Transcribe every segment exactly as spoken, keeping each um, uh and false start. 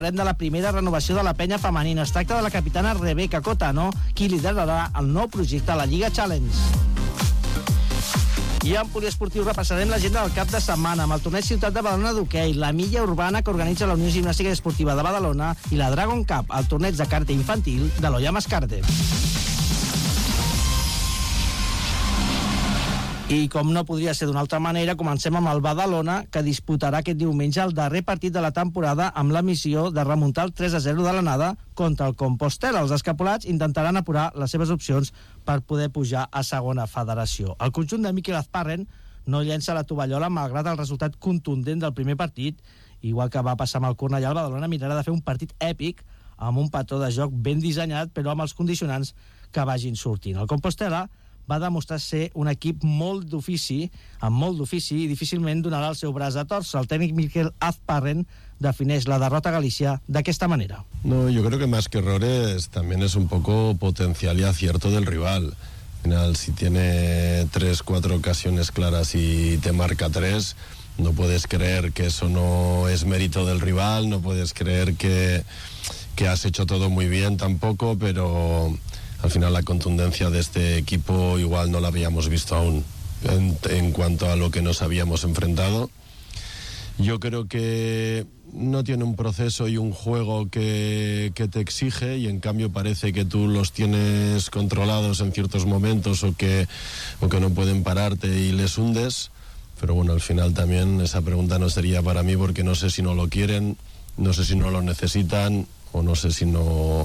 de la primera renovació de la penya femenina. Es tracta de la capitana Rebeca Cotano, qui liderarà el nou projecte a la Lliga Challenge. I en poliesportiu repassarem l'agenda del cap de setmana amb el torneig Ciutat de Badalona d'hoquei, la milla urbana que organitza la Unió Gimnàstica i Esportiva de Badalona i la Dragon Cup, el torneig de karting infantil de l'Oya Mascarte. I com no podria ser d'una altra manera, comencem amb el Badalona, que disputarà aquest diumenge el darrer partit de la temporada amb la missió de remuntar el tres a zero de l'anada contra el Compostel. Els escapolats intentaran apurar les seves opcions per poder pujar a segona federació. El conjunt de Miquel Azparren no llença la tovallola malgrat el resultat contundent del primer partit. Igual que va passar amb el Cornellà, el Badalona mirarà de fer un partit èpic amb un patró de joc ben dissenyat, però amb els condicionants que vagin sortint. El Compostel va demostrar ser un equip molt d'ofici, amb molt d'ofici, i difícilment donarà el seu braç a torcer. El tècnic Miquel Azparren defineix la derrota a Galicia d'aquesta manera. No, yo creo que más que errores también es un poco potencial y acierto del rival. Al final, si tiene tres, cuatro ocasiones claras y te marca tres, no puedes creer que eso no es mérito del rival, no puedes creer que, que has hecho todo muy bien tampoco, pero al final la contundencia de este equipo igual no la habíamos visto aún en, en cuanto a lo que nos habíamos enfrentado. Yo creo que no tiene un proceso y un juego que, que te exige, y en cambio parece que tú los tienes controlados en ciertos momentos o que, o que no pueden pararte y les hundes. Pero bueno, al final también esa pregunta no sería para mí, porque no sé si no lo quieren, no sé si no lo necesitan o no sé si no...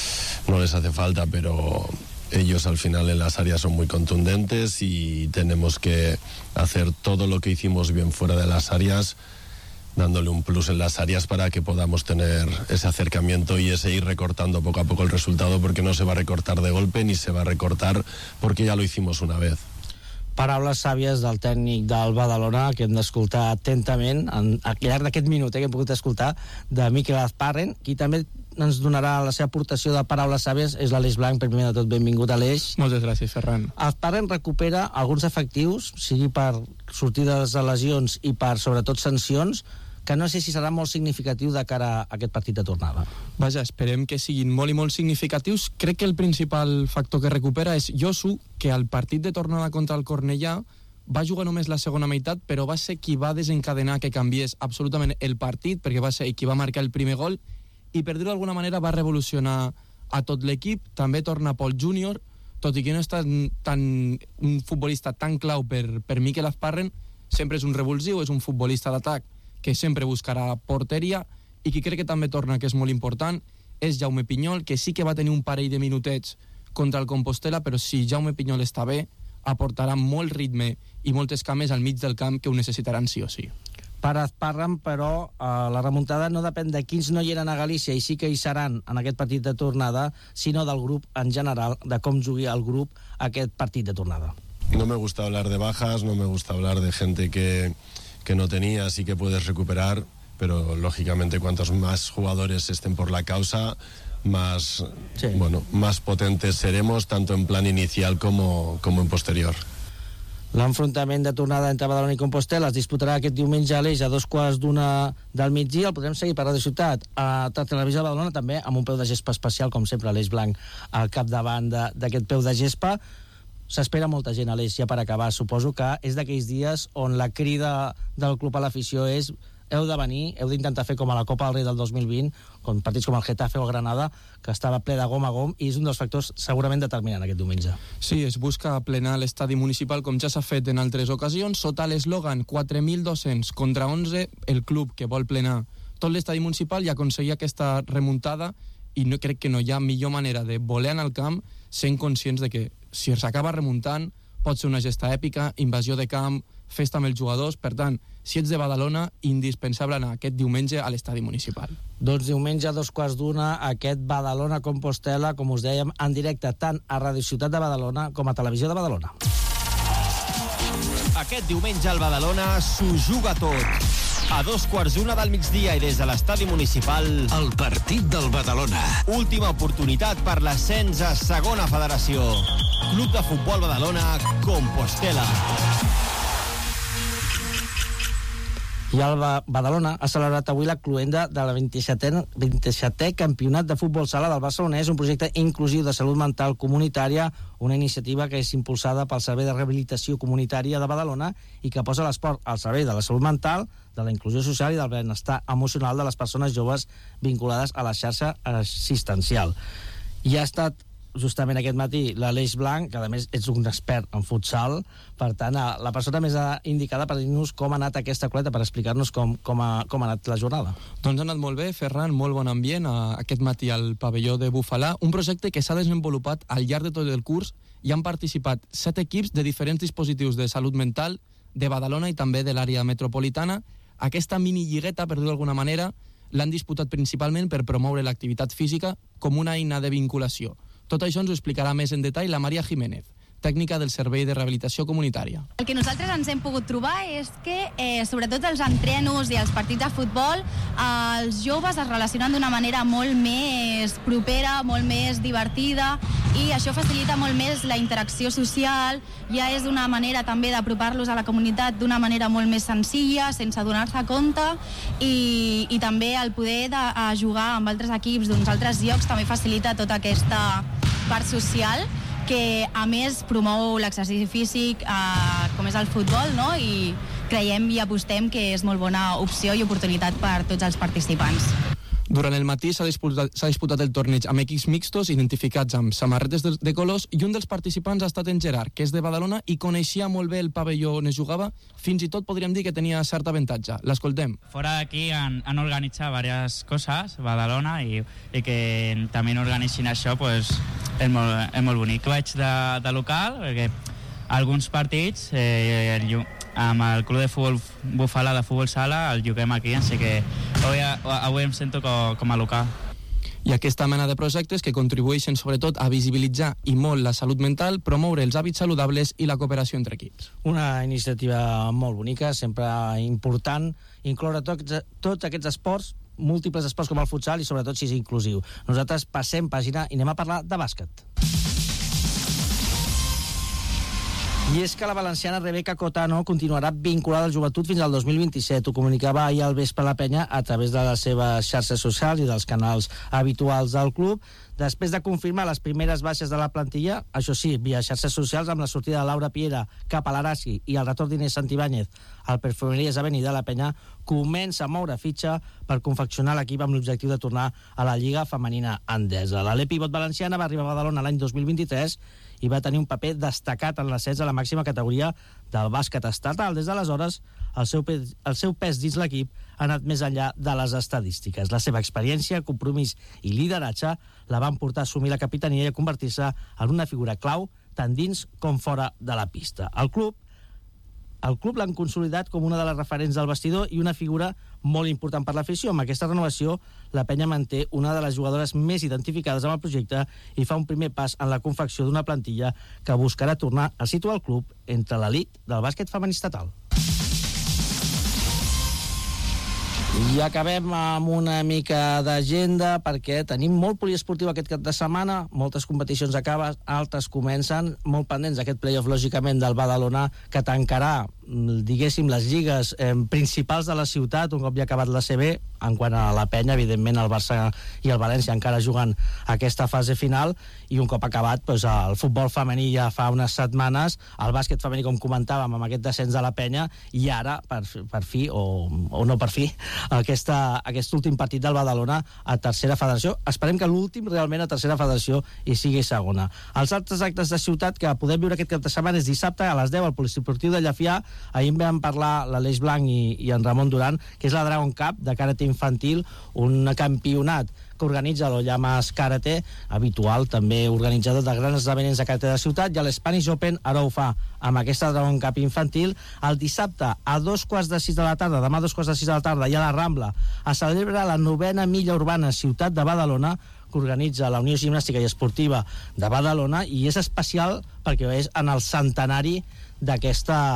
no les hace falta, pero ellos al final en las áreas son muy contundentes y tenemos que hacer todo lo que hicimos bien fuera de las áreas, dándole un plus en las áreas para que podamos tener ese acercamiento y ese ir recortando poco a poco el resultado, porque no se va a recortar de golpe ni se va a recortar porque ya lo hicimos una vez. Paraules sàvies del tècnic del Badalona, que hem d'escoltar atentament en, al llarg d'aquest minut eh, que hem pogut escoltar, de Miquel Azparren. Qui també ens donarà la seva aportació de paraules sàvies és l'Aleix Blanc. Per primer de tot, benvingut, Aleix. Moltes gràcies, Ferran. Azparren recupera alguns efectius, sigui per sortides de lesions i per, sobretot, sancions, que no sé si serà molt significatiu de cara a aquest partit de tornada. Vaja, esperem que siguin molt i molt significatius. Crec que el principal factor que recupera és Josu, que al partit de tornada contra el Cornellà va jugar només la segona meitat, però va ser qui va desencadenar que canviés absolutament el partit, perquè va ser qui va marcar el primer gol, i per dir-ho d'alguna manera va revolucionar a tot l'equip. També torna Pol Júnior, tot i que no és tan, tan, un futbolista tan clau per, per Miquel Azparren, sempre és un revulsiu, és un futbolista d'atac que sempre buscarà porteria, i qui crec que també torna, que és molt important, és Jaume Pinyol, que sí que va tenir un parell de minutets contra el Compostela, però si Jaume Pinyol està bé, aportarà molt ritme i moltes cames al mig del camp, que ho necessitaran sí o sí. Per Azparren, però, eh, la remuntada no depèn de quins no hi eren a Galícia, i sí que hi seran en aquest partit de tornada, sinó del grup en general, de com jugui el grup aquest partit de tornada. No me gusta hablar de bajas, no me gusta hablar de gente que... que no tenías y que puedes recuperar, pero lógicamente cuantos más jugadores estén por la causa, más, sí. bueno, más potentes seremos, tanto en plan inicial como, como en posterior. L'enfrontament de tornada entre Badalona i Compostel es disputarà aquest diumenge a l'Eix a dos quarts d'una del migdia. El podrem seguir per Radio Ciutat, a Televisió de Badalona, també amb un peu de gespa especial, com sempre, Aleix Blanc al capdavant d'aquest peu de gespa. S'espera molta gent, Aleix, ja per acabar. Suposo que és d'aquells dies on la crida del club a l'afició és: heu de venir, heu d'intentar fer com a la Copa del Rei del dos mil vint, com partits com el Getafe o el Granada, que estava ple de gom a gom, i és un dels factors segurament determinant aquest diumenge. Sí, es busca plenar l'estadi municipal, com ja s'ha fet en altres ocasions, sota l'eslògan quatre mil dos-cents contra onze, el club que vol plenar tot l'estadi municipal i aconseguir aquesta remuntada, i no crec que no hi ha millor manera de voler anar al camp sent conscients de que si s'acaba remuntant pot ser una gesta èpica, invasió de camp, festa amb els jugadors. Per tant, si ets de Badalona, indispensable anar aquest diumenge a l'estadi municipal. Doncs diumenge a dos quarts d'una, aquest Badalona-Compostela, com us dèiem, en directe tant a Radio Ciutat de Badalona com a Televisió de Badalona. Aquest diumenge al Badalona s'ho juga tot. A dos quarts d'una del migdia i des de l'estadi municipal, el partit del Badalona. Última oportunitat per l'ascens a segona federació. Club de Futbol Badalona, Compostela. I el Badalona ha celebrat avui la cloenda de la vint-i-setè Campionat de Futbol Sala del Barcelonès, un projecte inclusiu de salut mental comunitària, una iniciativa que és impulsada pel Servei de Rehabilitació Comunitària de Badalona i que posa l'esport al servei de la salut mental, de la inclusió social i del benestar emocional de les persones joves vinculades a la xarxa assistencial. I ha estat justament aquest matí l'Aleix Blanc, que a més és un expert en futsal, per tant, la persona més indicada per dir-nos com ha anat aquesta cloenda, per explicar-nos com, com, ha, com ha anat la jornada. Doncs ha anat molt bé, Ferran, molt bon ambient aquest matí al pavelló de Bufalà, un projecte que s'ha desenvolupat al llarg de tot el curs i han participat set equips de diferents dispositius de salut mental de Badalona i també de l'àrea metropolitana. Aquesta mini lligueta, per dir-ho d'alguna manera, l'han disputat principalment per promoure l'activitat física com una eina de vinculació. Tot això ens ho explicarà més en detall la Maria Jiménez, tècnica del Servei de Rehabilitació Comunitària. El que nosaltres ens hem pogut trobar és que, eh, sobretot els entrenos i els partits de futbol, eh, els joves es relacionen d'una manera molt més propera, molt més divertida, i això facilita molt més la interacció social, ja és una manera també d'apropar-los a la comunitat d'una manera molt més senzilla, sense donar-se compte, i, i també el poder de, a jugar amb altres equips d'uns altres llocs també facilita tota aquesta part social, que a més promou l'exercici físic, eh, com és el futbol, no? I creiem i apostem que és molt bona opció i oportunitat per tots els participants. Durant el matí s'ha disputat, s'ha disputat el torneig amb equips mixtos identificats amb samarretes de, de colors, i un dels participants ha estat en Gerard, que és de Badalona i coneixia molt bé el pavelló on es jugava, fins i tot podríem dir que tenia cert avantatge. L'escoltem. Fora d'aquí han, han organitzat diverses coses, Badalona, i, i que també organitzin això, pues, és, molt, és molt bonic. Vaig de, de local, perquè alguns partits eh, el, amb el club de futbol Bufalà de futbol sala el juguem aquí, així que avui, avui em sento com, com a local. I aquesta mena de projectes que contribueixen sobretot a visibilitzar i molt la salut mental, promoure els hàbits saludables i la cooperació entre equips. Una iniciativa molt bonica, sempre important, incloure tots, tots aquests esports, múltiples esports com el futsal, i sobretot si és inclusiu. Nosaltres passem pàgina i anem a parlar de bàsquet. I és que la valenciana Rebeca Cotano continuarà vinculada al Joventut fins al dos mil vint-i-set. Ho comunicava ahir al vespre la penya a través de les seves xarxes socials i dels canals habituals del club. Després de confirmar les primeres baixes de la plantilla, això sí, via xarxes socials, amb la sortida de Laura Piera cap a l'Arasi i el retorn d'Inés Santibáñez al Perfumeries Avenida, la penya comença a moure fitxa per confeccionar l'equip amb l'objectiu de tornar a la Lliga Femenina Endesa. La L'E Pivot valenciana va arribar a Badalona l'any dos mil vint-i-tres i va tenir un paper destacat en l'ascens a la màxima categoria del bàsquet estatal. Des d'aleshores, el seu pes, el seu pes dins l'equip ha anat més enllà de les estadístiques. La seva experiència, compromís i lideratge la van portar a assumir la capitania i a convertir-se en una figura clau tant dins com fora de la pista. El club El club l'han consolidat com una de les referents del vestidor i una figura molt important per l'afició. Amb aquesta renovació, la penya manté una de les jugadores més identificades amb el projecte i fa un primer pas en la confecció d'una plantilla que buscarà tornar a situar el club entre l'elit del bàsquet femení estatal. I acabem amb una mica d'agenda perquè tenim molt poliesportiu aquest cap de setmana, moltes competicions acaben, altres comencen, molt pendents d'aquest play-off lògicament del Badalona, que tancarà, diguéssim, les lligues eh, principals de la ciutat un cop ja ha acabat la C B. En quant a la penya, evidentment el Barça i el València encara juguen aquesta fase final, i un cop acabat doncs, el futbol femení ja fa unes setmanes, el bàsquet femení, com comentàvem, amb aquest descens de la penya, i ara, per, per fi, o, o no per fi, aquesta, aquest últim partit del Badalona a tercera federació. Esperem que l'últim realment a tercera federació i sigui segona. Els altres actes de ciutat que podem viure aquest cap de setmana és dissabte a les deu al Poliesportiu de Llafià. Ahir en vam parlar l'Aleix Blanc i, i en Ramon Duran, que és la Dragon Cup de karate infantil, un campionat que organitza l'Ollamas Karate, habitual, també organitzador de grans esdeveniments de karate de ciutat, i l'Spanish Open ara ho fa amb aquesta Dragon Cup infantil. El dissabte a dos quarts de sis de la tarda, demà a dos quarts de sis de la tarda, i a la Rambla es celebra la novena milla urbana Ciutat de Badalona, que organitza la Unió Gimnàstica i Esportiva de Badalona, i és especial perquè és en el centenari d'aquesta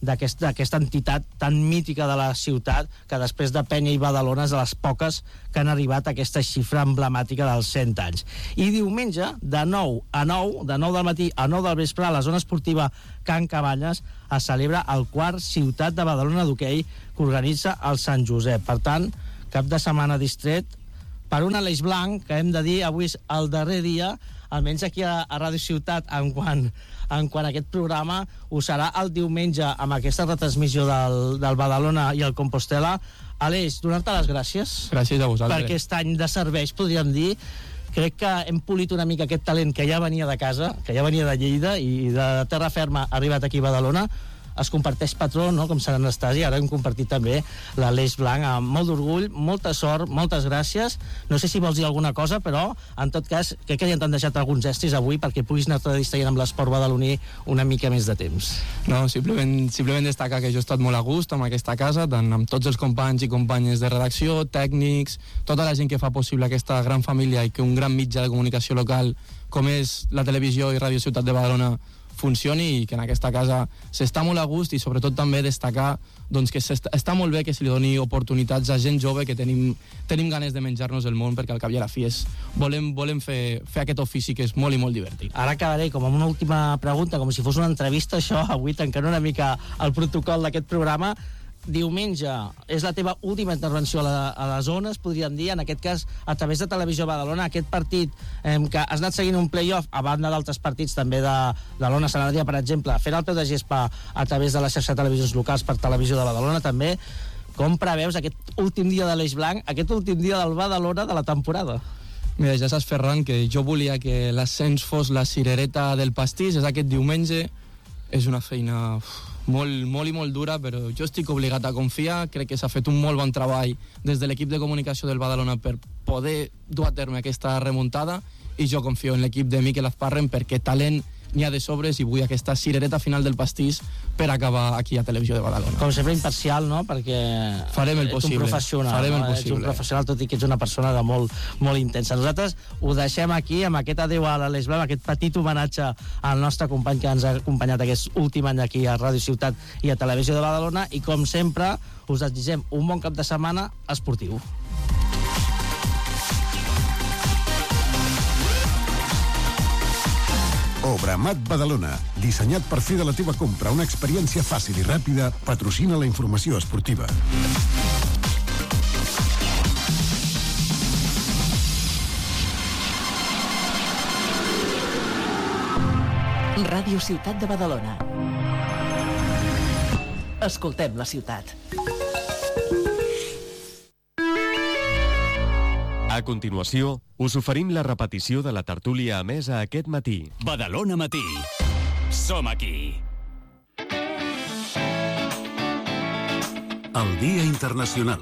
d'aquesta aquest, entitat tan mítica de la ciutat, que després de Penya i Badalona és de les poques que han arribat a aquesta xifra emblemàtica dels cent anys. I diumenge, de nou a nou, de nou del matí a nou del vespre, a la zona esportiva Can Cabanyes, es celebra el quart Ciutat de Badalona d'hoquei que organitza el Sant Josep. Per tant, cap de setmana distret per un Aleix Blanc, que hem de dir avui és el darrer dia, almenys aquí a, a Ràdio Ciutat, en quant, en quant a aquest programa, ho serà el diumenge amb aquesta retransmissió del, del Badalona i el Compostela. Aleix, donar-te les gràcies. Gràcies a vosaltres. Per aquest any de serveis, podríem dir. Crec que hem polit una mica aquest talent que ja venia de casa, que ja venia de Lleida i de terra ferma ha arribat aquí a Badalona. Es comparteix patró, no?, com Sant Anastasi. Ara hem compartit també l'Aleix Blanc amb molt d'orgull, molta sort, moltes gràcies. No sé si vols dir alguna cosa, però en tot cas crec que ja t'han deixat alguns estris avui perquè puguis anar-te distraient amb l'esport badaloní una mica més de temps. No, simplement, simplement destacar que jo he estat molt a gust amb aquesta casa, tant amb tots els companys i companyes de redacció, tècnics, tota la gent que fa possible aquesta gran família i que un gran mitjà de comunicació local com és la televisió i Ràdio Ciutat de Badalona funcioni, i que en aquesta casa s'està molt a gust, i sobretot també destacar doncs, que està molt bé que se li doni oportunitats a gent jove que tenim, tenim ganes de menjar-nos el món, perquè al cap i a la fi és, volem, volem fer, fer aquest ofici que és molt i molt divertit. Ara acabaré com amb una última pregunta, com si fos una entrevista, això, avui tancant una mica el protocol d'aquest programa. Diumenge és la teva última intervenció a, la, a les zones, podríem dir, en aquest cas a través de Televisió Badalona, aquest partit eh, que has anat seguint un play-off a banda d'altres partits també de, de l'Ona Sant Adrià, per exemple, fent el peu de gespa a través de la xarxa de televisions locals per Televisió de Badalona també. Com preveus aquest últim dia de l'Eix Blanc, aquest últim dia del Badalona de la temporada? Mira, ja saps, Ferran, que jo volia que l'ascens fos la cirereta del pastís. És aquest diumenge, és una feina molt, molt i molt dura, però jo estic obligat a confiar. Crec que s'ha fet un molt bon treball des de l'equip de comunicació del Badalona per poder dur a terme aquesta remuntada, i jo confio en l'equip de Miquel Azparren perquè talent n'hi ha de sobres, i vull aquesta cirereta final del pastís per acabar aquí a Televisió de Badalona. Com sempre imparcial, no? Perquè farem el possible. Ets un professional, farem el no? possible. Ets un professional, tot i que ets una persona de molt, molt intensa. Nosaltres ho deixem aquí, amb aquest adéu a l'Aleix Blanc, aquest petit homenatge al nostre company que ens ha acompanyat aquest últim any aquí a Ràdio Ciutat i a Televisió de Badalona, i com sempre us desitgem un bon cap de setmana esportiu. Obramat Badalona, dissenyat per fer de la teva compra una experiència fàcil i ràpida, patrocina la informació esportiva. Ràdio Ciutat de Badalona. Escoltem la ciutat. A continuació, us oferim la repetició de la tertúlia emesa aquest matí. Badalona Matí. Som aquí. El Dia Internacional.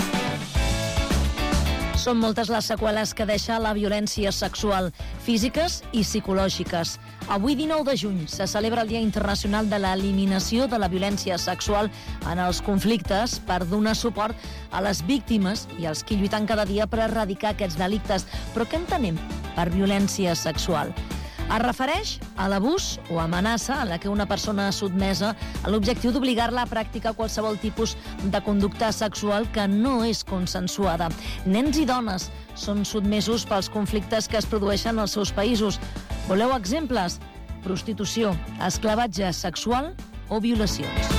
Són moltes les seqüeles que deixa la violència sexual, físiques i psicològiques. Avui, dinou de juny, se celebra el Dia Internacional de l'Eliminació de la Violència Sexual en els conflictes, per donar suport a les víctimes i als que lluiten cada dia per erradicar aquests delictes. Però què entenem per violència sexual? Es refereix a l'abús o amenaça a la que una persona sotmesa a l'objectiu d'obligar-la a practicar qualsevol tipus de conducta sexual que no és consensuada. Nens i dones són sotmesos pels conflictes que es produeixen als seus països. Voleu exemples? Prostitució, esclavatge sexual o violacions.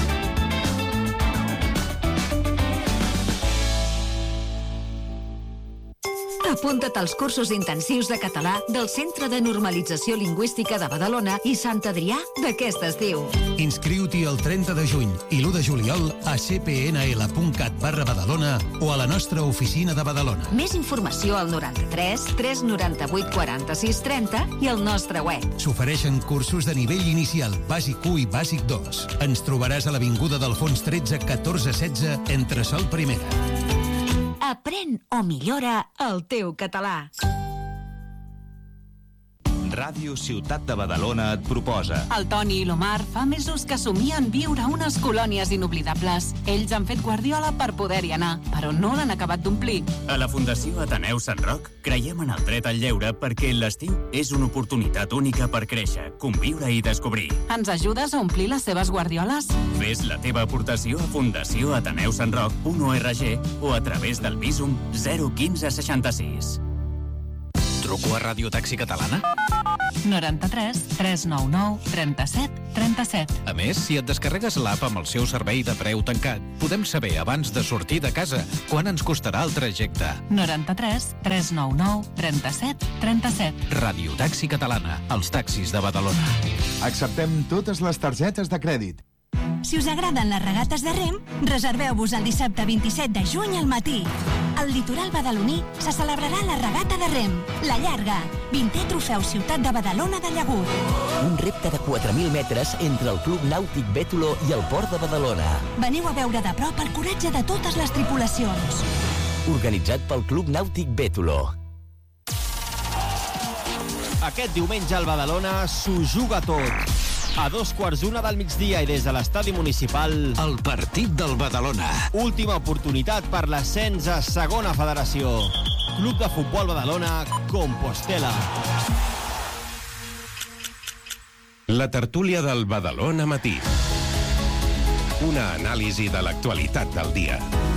Apunta't als cursos intensius de català del Centre de Normalització Lingüística de Badalona i Sant Adrià d'aquest estiu. Inscriu-t'hi el trenta de juny i l'u de juliol a c p n l punt cat barra Badalona o a la nostra oficina de Badalona. Més informació al noranta-tres tres noranta-vuit quaranta-sis trenta i al nostre web. S'ofereixen cursos de nivell inicial, bàsic u i bàsic dos. Ens trobaràs a l'Avinguda d'Alfons tretze, catorze setze, entre Sol Primera. Aprèn o millora el teu català. Ràdio Ciutat de Badalona et proposa. El Toni i l'Omar fa mesos que somien viure unes colònies inoblidables. Ells han fet Guardiola per poder-hi anar, però no l'han acabat d'omplir. A la Fundació Ateneu Sant Roc creiem en el dret al lleure perquè l'estiu és una oportunitat única per créixer, conviure i descobrir. Ens ajudes a omplir les seves guardioles? Fes la teva aportació a fundació ateneu sant roc punt org o a través del Visum zero quinze seixanta-sis. Truco a Ràdio Taxi Catalana? noranta-tres tres nou nou trenta-set trenta-set. A més, si et descarregues l'app amb el seu servei de preu tancat, podem saber abans de sortir de casa quan ens costarà el trajecte. noranta-tres tres nou nou trenta-set trenta-set. Ràdio Taxi Catalana, els taxis de Badalona. Acceptem totes les targetes de crèdit. Si us agraden les regates de rem, reserveu-vos el dissabte vint-i-set de juny al matí. Al litoral badaloní se celebrarà la regata de rem, la llarga, vintè trofeu Ciutat de Badalona de Llagut. Un repte de quatre mil metres entre el Club Nàutic Bètolo i el Port de Badalona. Veniu a veure de prop el coratge de totes les tripulacions. Organitzat pel Club Nàutic Bètolo. Aquest diumenge al Badalona s'ho juga tot. A dos quarts d'una del migdia i des de l'estadi municipal... El partit del Badalona. Última oportunitat per l'ascens a segona federació. Club de Futbol Badalona, Compostela. La tertúlia del Badalona Matí. Una anàlisi de l'actualitat del dia.